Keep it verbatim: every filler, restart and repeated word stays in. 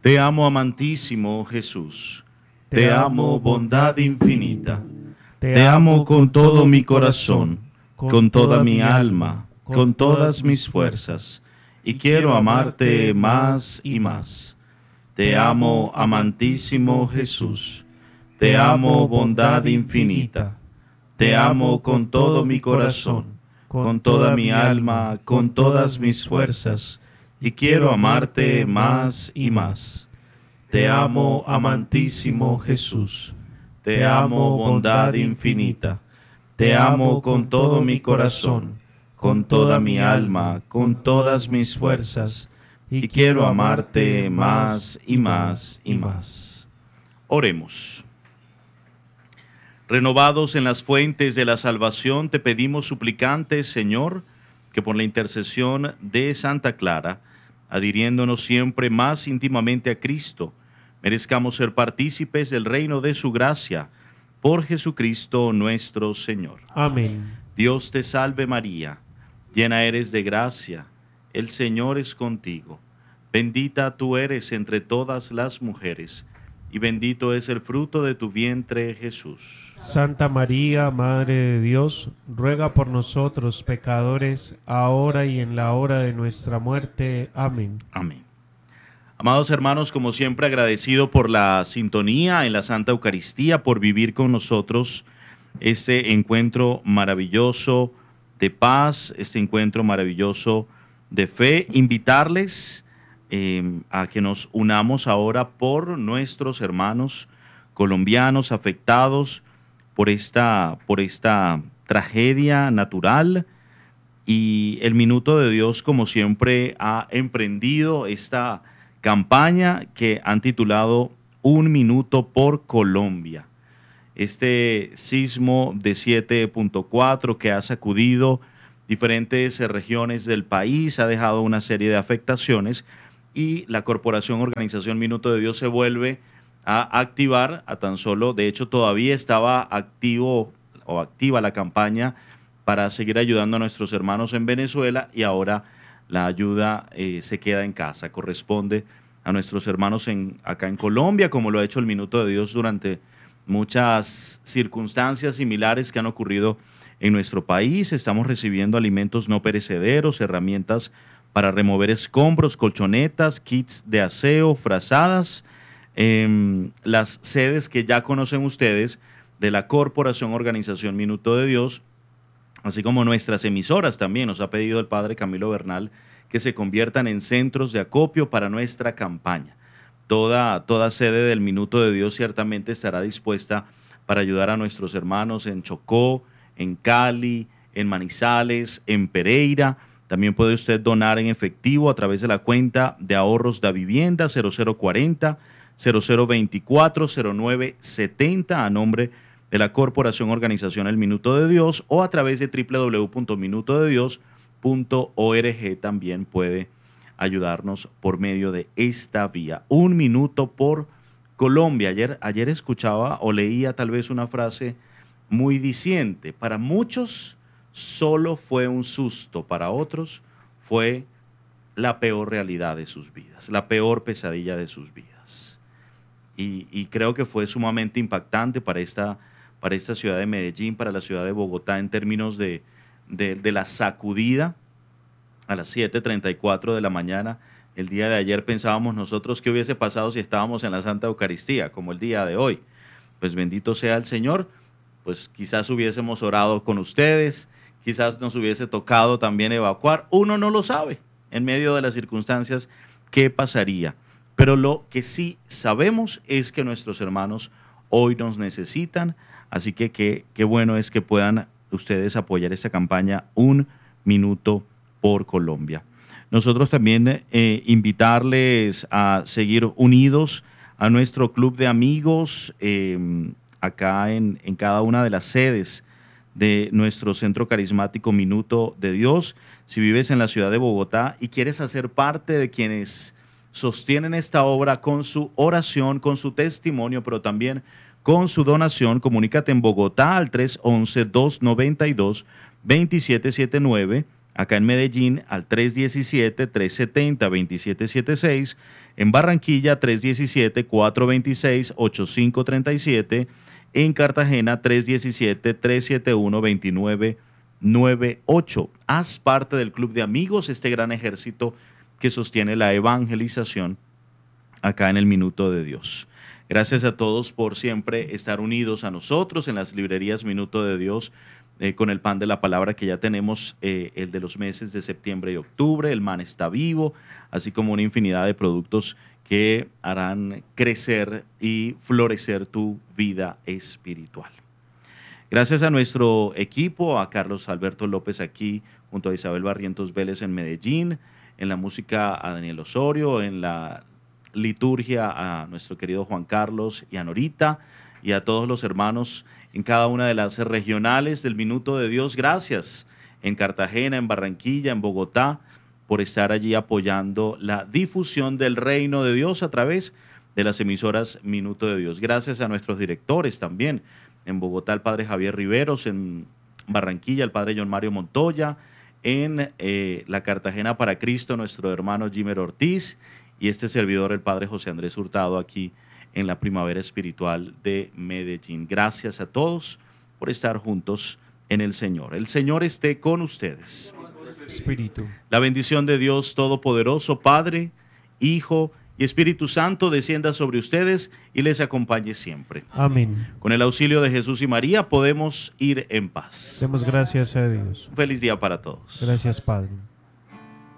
Te amo, amantísimo Jesús. Te amo, bondad infinita. Te amo con todo mi corazón, con toda mi alma, con todas mis fuerzas, y quiero amarte más y más. Te amo, amantísimo Jesús. Te amo, bondad infinita. Te amo con todo mi corazón, con toda mi alma, con todas mis fuerzas, y quiero amarte más y más. Te amo, amantísimo Jesús. Te amo, bondad infinita. Te amo con todo mi corazón, con toda mi alma, con todas mis fuerzas, y quiero amarte más y más y más. Oremos. Renovados en las fuentes de la salvación, te pedimos suplicantes, Señor, que por la intercesión de Santa Clara, adhiriéndonos siempre más íntimamente a Cristo, merezcamos ser partícipes del reino de su gracia, por Jesucristo nuestro Señor. Amén. Dios te salve María, llena eres de gracia, el Señor es contigo. Bendita tú eres entre todas las mujeres, y bendito es el fruto de tu vientre, Jesús. Santa María, Madre de Dios, ruega por nosotros pecadores, ahora y en la hora de nuestra muerte. Amén. Amén. Amados hermanos, como siempre agradecido por la sintonía en la Santa Eucaristía, por vivir con nosotros este encuentro maravilloso de paz, este encuentro maravilloso de fe. Invitarles eh, a que nos unamos ahora por nuestros hermanos colombianos afectados por esta, por esta tragedia natural. Y el Minuto de Dios, como siempre, ha emprendido esta campaña que han titulado Un Minuto por Colombia. Este sismo de siete punto cuatro que ha sacudido diferentes regiones del país, ha dejado una serie de afectaciones, y la Corporación Organización Minuto de Dios se vuelve a activar a tan solo, de hecho todavía estaba activo o activa la campaña para seguir ayudando a nuestros hermanos en Venezuela, y ahora la ayuda eh, se queda en casa, corresponde a nuestros hermanos en, acá en Colombia, como lo ha hecho el Minuto de Dios durante muchas circunstancias similares que han ocurrido en nuestro país. Estamos recibiendo alimentos no perecederos, herramientas para remover escombros, colchonetas, kits de aseo, frazadas, eh, las sedes que ya conocen ustedes de la Corporación Organización Minuto de Dios, así como nuestras emisoras también. Nos ha pedido el padre Camilo Bernal que se conviertan en centros de acopio para nuestra campaña. Toda, toda sede del Minuto de Dios ciertamente estará dispuesta para ayudar a nuestros hermanos en Chocó, en Cali, en Manizales, en Pereira. También puede usted donar en efectivo a través de la cuenta de ahorros da vivienda cero cero cuarenta, cero cero veinticuatro, cero nueve setenta a nombre de la Corporación Organización El Minuto de Dios, o a través de doble u doble u doble u punto minuto de dios punto org también puede ayudarnos por medio de esta vía. Un minuto por Colombia. Ayer, ayer escuchaba o leía tal vez una frase muy diciente. Para muchos solo fue un susto, para otros fue la peor realidad de sus vidas, la peor pesadilla de sus vidas. Y, y creo que fue sumamente impactante para esta, para esta ciudad de Medellín, para la ciudad de Bogotá, en términos de, de, de la sacudida. A las siete treinta y cuatro de la mañana, el día de ayer, pensábamos nosotros qué hubiese pasado si estábamos en la Santa Eucaristía, como el día de hoy. Pues bendito sea el Señor, pues quizás hubiésemos orado con ustedes, quizás nos hubiese tocado también evacuar. Uno no lo sabe en medio de las circunstancias qué pasaría. Pero lo que sí sabemos es que nuestros hermanos hoy nos necesitan, así que qué, qué bueno es que puedan ustedes apoyar esta campaña Un Minuto por Colombia. Nosotros también eh, invitarles a seguir unidos a nuestro club de amigos eh, acá en, en cada una de las sedes de nuestro Centro Carismático Minuto de Dios. Si vives en la ciudad de Bogotá y quieres hacer parte de quienes sostienen esta obra con su oración, con su testimonio, pero también con su donación, comunícate en Bogotá al tres once, dos noventa y dos, veintisiete setenta y nueve, acá en Medellín al tres diecisiete, tres setenta, veintisiete setenta y seis, en Barranquilla tres diecisiete, cuatro veintiséis, ochenta y cinco treinta y siete, en Cartagena tres diecisiete, tres setenta y uno, veintinueve noventa y ocho. Haz parte del club de amigos, este gran ejército que sostiene la evangelización acá en el Minuto de Dios. Gracias a todos por siempre estar unidos a nosotros en las librerías Minuto de Dios, eh, con el pan de la palabra que ya tenemos, eh, el de los meses de septiembre y octubre, el Man está vivo, así como una infinidad de productos que harán crecer y florecer tu vida espiritual. Gracias a nuestro equipo, a Carlos Alberto López aquí, junto a Isabel Barrientos Vélez en Medellín, en la música a Daniel Osorio, en la liturgia a nuestro querido Juan Carlos y a Norita, y a todos los hermanos en cada una de las regionales del Minuto de Dios. Gracias en Cartagena, en Barranquilla, en Bogotá, por estar allí apoyando la difusión del reino de Dios a través de las emisoras Minuto de Dios. Gracias a nuestros directores también, en Bogotá el padre Javier Riveros, en Barranquilla el padre John Mario Montoya, en eh, la Cartagena para Cristo nuestro hermano Jimer Ortiz, y este servidor, el padre José Andrés Hurtado, aquí en la Primavera Espiritual de Medellín. Gracias a todos por estar juntos en el Señor. El Señor esté con ustedes. Espíritu. La bendición de Dios Todopoderoso, Padre, Hijo y Espíritu Santo, descienda sobre ustedes y les acompañe siempre. Amén. Con el auxilio de Jesús y María podemos ir en paz. Demos gracias a Dios. Un feliz día para todos. Gracias, Padre.